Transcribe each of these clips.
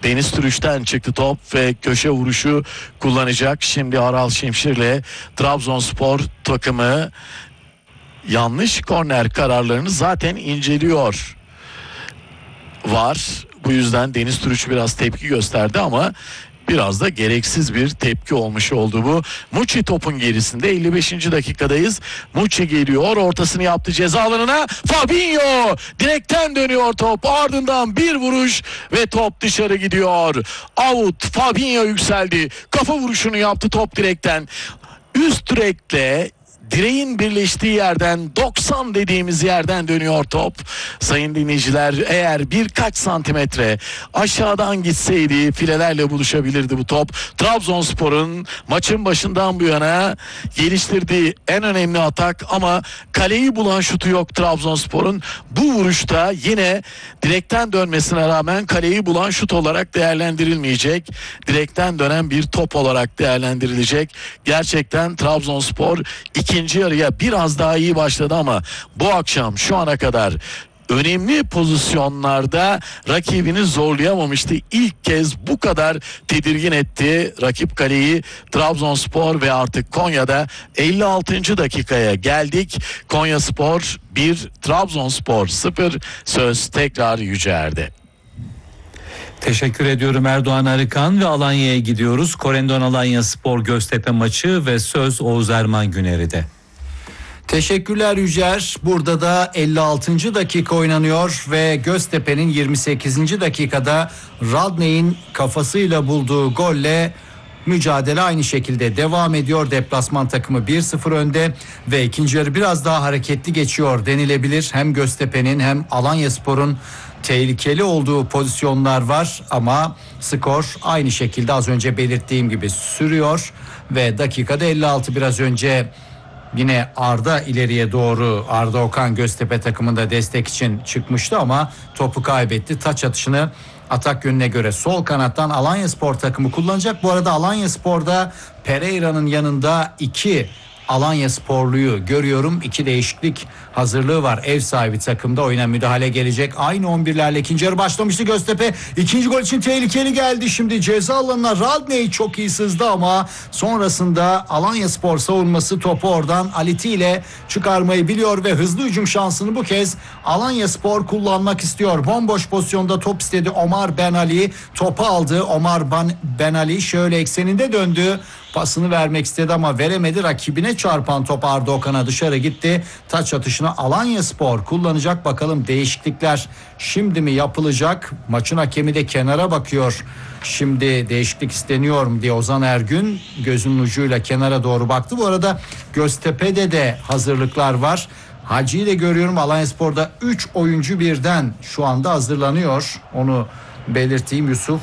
Deniz Türüş'ten çıktı top ve köşe vuruşu kullanacak. Şimdi Aral Şimşir'le Trabzonspor takımı yanlış korner kararlarını zaten inceliyor var. Bu yüzden Deniz Türüç biraz tepki gösterdi ama biraz da gereksiz bir tepki olmuş oldu bu. Muçi topun gerisinde, 55. dakikadayız. Muçi geliyor, ortasını yaptı ceza alanına. Fabinho direkten dönüyor top. Ardından bir vuruş ve top dışarı gidiyor. Out. Fabinho yükseldi. Kafa vuruşunu yaptı, top direkten. Üst direkle direğin birleştiği yerden, 90 dediğimiz yerden dönüyor top. Sayın dinleyiciler, eğer birkaç santimetre aşağıdan gitseydi filelerle buluşabilirdi bu top. Trabzonspor'un maçın başından bu yana geliştirdiği en önemli atak ama kaleyi bulan şutu yok Trabzonspor'un. Bu vuruşta yine direkten dönmesine rağmen kaleyi bulan şut olarak değerlendirilmeyecek. Direkten dönen bir top olarak değerlendirilecek. Gerçekten Trabzonspor İkinci yarıya biraz daha iyi başladı ama bu akşam şu ana kadar önemli pozisyonlarda rakibini zorlayamamıştı. İlk kez bu kadar tedirgin etti rakip kaleyi Trabzonspor ve artık Konya'da 56. dakikaya geldik. Konyaspor 1, Trabzonspor 0. Söz tekrar Yücer'de. Teşekkür ediyorum Erdoğan Arıkan ve Alanya'ya gidiyoruz. Korendon Alanyaspor Göztepe maçı ve söz Oğuz Erman Güneri'de. Teşekkürler Yücer. Burada da 56. dakika oynanıyor ve Göztepe'nin 28. dakikada Radney'in kafasıyla bulduğu golle mücadele aynı şekilde devam ediyor. Deplasman takımı 1-0 önde ve ikinci yarı biraz daha hareketli geçiyor denilebilir. Hem Göztepe'nin hem Alanyaspor'un tehlikeli olduğu pozisyonlar var ama skor aynı şekilde az önce belirttiğim gibi sürüyor ve dakikada 56 biraz önce yine Arda ileriye doğru, Arda Okan Göztepe takımında destek için çıkmıştı ama topu kaybetti. Taç atışını atak yönüne göre sol kanattan Alanyaspor takımı kullanacak. Bu arada Alanyaspor'da Pereira'nın yanında 2 Alanyasporluyu görüyorum. 2 değişiklik hazırlığı var. Ev sahibi takımda oyuna müdahale gelecek. Aynı 11'lerle ikinci yarı başlamıştı Göztepe. İkinci gol için tehlikeli geldi. Şimdi ceza alanına Radney çok iyi sızdı ama sonrasında Alanyaspor savunması topu oradan Aliti ile çıkarmayı biliyor ve hızlı hücum şansını bu kez Alanyaspor kullanmak istiyor. Bomboş pozisyonda top istedi Omar Ben Ali. Topu aldı. Omar Ben Ali şöyle ekseninde döndü. Pasını vermek istedi ama veremedi. Rakibine çarpan top Arda Okan'a dışarı gitti. Taç atışını Alanyaspor kullanacak. Bakalım değişiklikler şimdi mi yapılacak? Maçın hakemi de kenara bakıyor. Şimdi değişiklik isteniyor mu diye Ozan Ergün gözünün ucuyla kenara doğru baktı. Bu arada Göztepe'de de hazırlıklar var. Hacı'yı da görüyorum. Alanyaspor'da 3 oyuncu birden şu anda hazırlanıyor. Onu belirteyim. Yusuf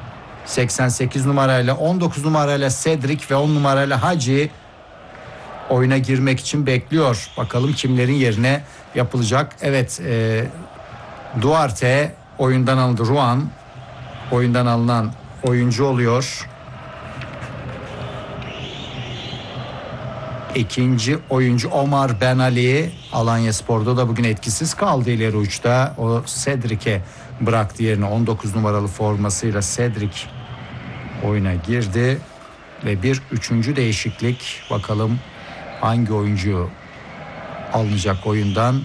88 numarayla, 19 numarayla Cedric ve 10 numarayla Hacı oyuna girmek için bekliyor. Bakalım kimlerin yerine yapılacak. Evet, Duarte oyundan alındı. Ruan oyundan alınan oyuncu oluyor. İkinci oyuncu Omar Ben Ali Alanyaspor'da da bugün etkisiz kaldı ileri uçta. O Cedric'e bıraktı yerine 19 numaralı formasıyla Cedric oyuna girdi ve bir üçüncü değişiklik. Bakalım hangi oyuncu alınacak oyundan.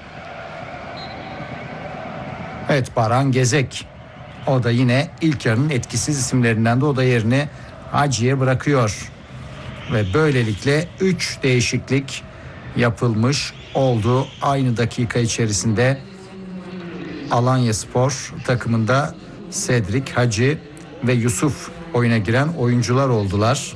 Evet, Baran Gezek. O da yine ilk yarının etkisiz isimlerinden de o da yerini Hacı'ya bırakıyor. Ve böylelikle 3 değişiklik yapılmış oldu. Aynı dakika içerisinde Alanyaspor takımında Cedric, Hacı ve Yusuf oyuna giren oyuncular oldular.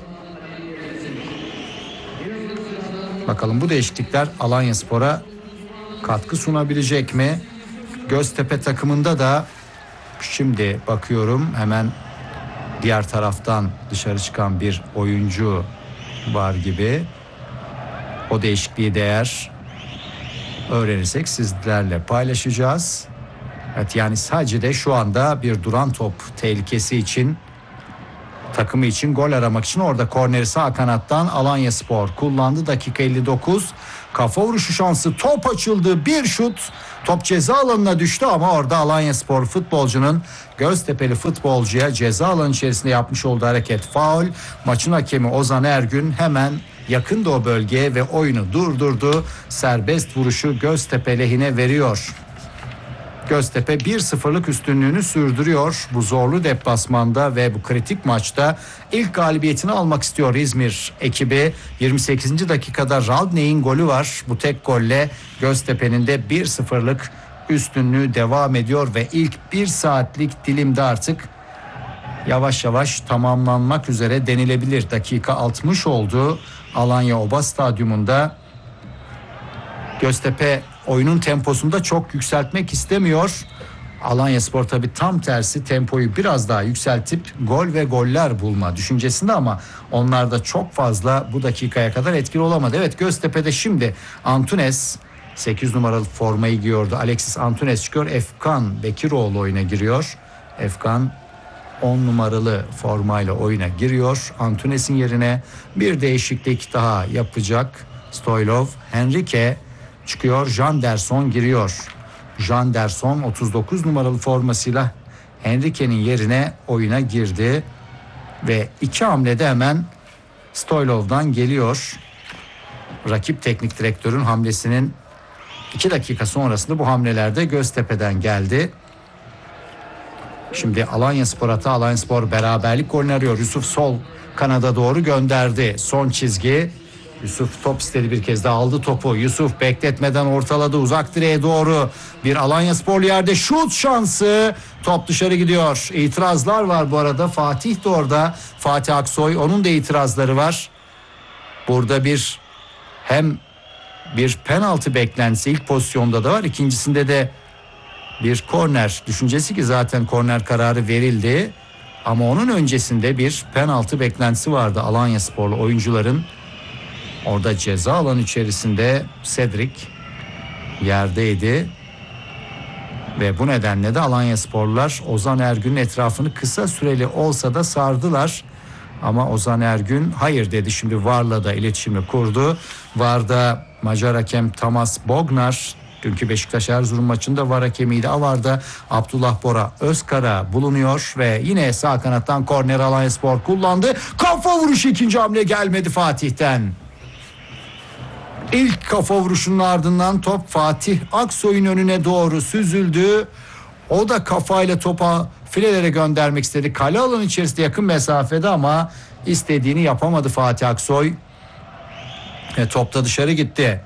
Bakalım bu değişiklikler Alanyaspor'a katkı sunabilecek mi? Göztepe takımında da şimdi bakıyorum hemen diğer taraftan dışarı çıkan bir oyuncu var gibi. O değişikliği de eğer öğrenirsek sizlerle paylaşacağız. Evet, yani sadece de şu anda bir duran top tehlikesi için, takımı için gol aramak için orada korneri sağ kanattan Alanyaspor kullandı. Dakika 59. Kafa vuruşu şansı, top açıldı, bir şut. Top ceza alanına düştü ama orada Alanyaspor futbolcunun Göztepe'li futbolcuya ceza alanı içerisinde yapmış olduğu hareket faul. Maçın hakemi Ozan Ergün hemen yakındı o bölgeye ve oyunu durdurdu. Serbest vuruşu Göztepe lehine veriyor. Göztepe 1-0'lık üstünlüğünü sürdürüyor bu zorlu deplasmanda ve bu kritik maçta ilk galibiyetini almak istiyor İzmir ekibi. 28. dakikada Radney'in golü var. Bu tek golle Göztepe'nin de 1-0'lık üstünlüğü devam ediyor ve ilk 1 saatlik dilimde artık yavaş yavaş tamamlanmak üzere denilebilir. Dakika 60 oldu. Alanya Oba Stadyumunda. Göztepe oyunun temposunda çok yükseltmek istemiyor. Alanyaspor tabii tam tersi, tempoyu biraz daha yükseltip gol ve goller bulma düşüncesinde ama onlar da çok fazla bu dakikaya kadar etkili olamadı. Evet, Göztepe'de şimdi Antunes 8 numaralı formayı giyiyordu. Alexis Antunes çıkıyor. Efkan Bekiroğlu oyuna giriyor. Efkan 10 numaralı formayla oyuna giriyor. Antunes'in yerine bir değişiklik daha yapacak Stoylov. Henrique çıkıyor, Janderson giriyor. Janderson 39 numaralı formasıyla Henrique'nin yerine oyuna girdi. Ve 2 hamlede hemen Stoylov'dan geliyor. Rakip teknik direktörün hamlesinin 2 dakika sonrasında bu hamlelerde Göztepe'den geldi. Şimdi Alanyaspor hata, Alanyaspor beraberlik golünü arıyor. Yusuf sol kanada doğru gönderdi. Son çizgi. Yusuf top istedi, bir kez daha aldı topu. Yusuf bekletmeden ortaladı uzak direğe doğru. Bir Alanyaspor yerde, şut şansı. Top dışarı gidiyor. İtirazlar var bu arada. Fatih de orada. Fatih Aksoy, onun da itirazları var. Burada hem bir penaltı beklentisi ilk pozisyonda da var. İkincisinde de bir korner düşüncesi ki zaten korner kararı verildi. Ama onun öncesinde bir penaltı beklentisi vardı Alanyasporlu oyuncuların. Orada ceza alanı içerisinde Cedric yerdeydi. Ve bu nedenle de Alanyasporlular Ozan Ergün'ün etrafını kısa süreli olsa da sardılar. Ama Ozan Ergün hayır dedi. Şimdi VAR'la da iletişimi kurdu. VAR'da Macar hakem Tamas Bognar, dünkü Beşiktaş Erzurum maçında VAR hakemiydi. AVAR'da Abdullah Bora Özkara bulunuyor ve yine sağ kanattan korner Alanyaspor kullandı. Kafa vuruşu, ikinci hamle gelmedi Fatih'ten. İlk kafa vuruşunun ardından top Fatih Aksoy'un önüne doğru süzüldü. O da kafayla topa filelere göndermek istedi. Kale alanı içerisinde yakın mesafede ama istediğini yapamadı Fatih Aksoy. Top da dışarı gitti.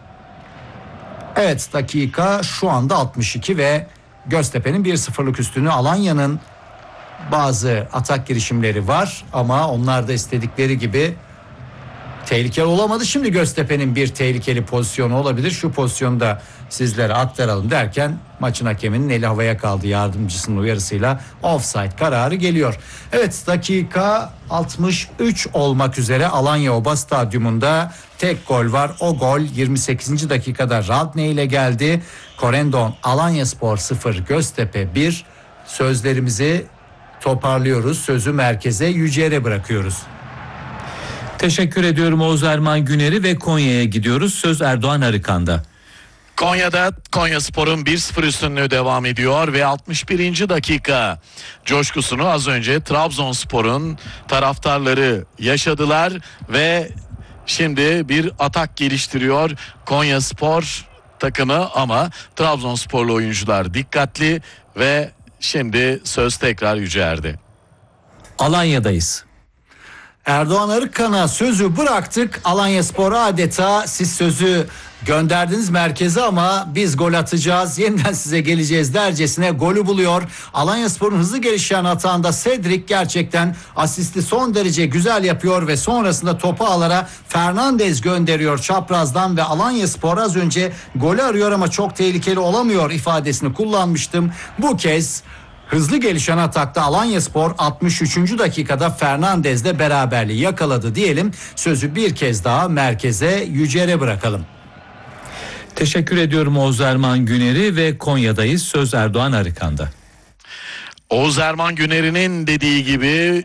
Evet, dakika şu anda 62 ve Göztepe'nin 1-0'lık üstünü. Alanya'nın bazı atak girişimleri var ama onlar da istedikleri gibi tehlikeli olamadı. Şimdi Göztepe'nin bir tehlikeli pozisyonu olabilir. Şu pozisyonu da sizlere aktaralım derken maçın hakeminin eli havaya kaldı, yardımcısının uyarısıyla offside kararı geliyor. Evet, dakika 63 olmak üzere Alanya Oba Stadyumunda tek gol var. O gol 28. dakikada Radney ile geldi. Corendon Alanyaspor 0 Göztepe 1. Sözlerimizi toparlıyoruz. Sözü merkeze, Yücel'e bırakıyoruz. Teşekkür ediyorum Oğuz Erman Güner'i ve Konya'ya gidiyoruz. Söz Erdoğan Arıkan'da. Konya'da Konyaspor'un 1-0 üstünlüğü devam ediyor ve 61. dakika coşkusunu az önce Trabzonspor'un taraftarları yaşadılar ve şimdi bir atak geliştiriyor Konyaspor takımı ama Trabzonsporlu oyuncular dikkatli ve şimdi söz tekrar Yücel'de. Alanya'dayız. Erdoğan Arıkan'a sözü bıraktık. Alanyaspor'a adeta siz sözü gönderdiniz merkeze ama biz gol atacağız, yeniden size geleceğiz dercesine golü buluyor. Alanyaspor'un hızlı gelişen atağında Cedric gerçekten asisti son derece güzel yapıyor ve sonrasında topu ağlara Fernandez gönderiyor çaprazdan ve Alanyaspor az önce golü arıyor ama çok tehlikeli olamıyor ifadesini kullanmıştım. Bu kez hızlı gelişen atakta Alanyaspor 63. dakikada Fernandez'le beraberliği yakaladı diyelim. Sözü bir kez daha merkeze, Yücel'e bırakalım. Teşekkür ediyorum Oğuz Erman Güner'i ve Konya'dayız. Söz Erdoğan Arıkan'da. Oğuz Erman Güner'in dediği gibi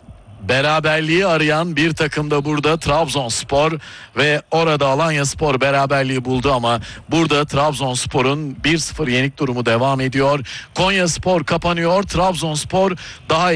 beraberliği arayan bir takım da burada Trabzonspor ve orada Alanyaspor beraberliği buldu ama burada Trabzonspor'un 1-0 yenik durumu devam ediyor. Konyaspor kapanıyor. Trabzonspor daha